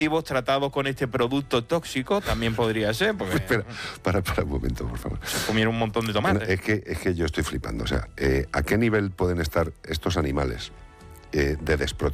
tratados con este producto tóxico, también podría ser, porque Espera, para un momento, por favor. comieron un montón de tomates. Es que yo estoy flipando. O sea, ¿a qué nivel pueden estar estos animales de desprotección?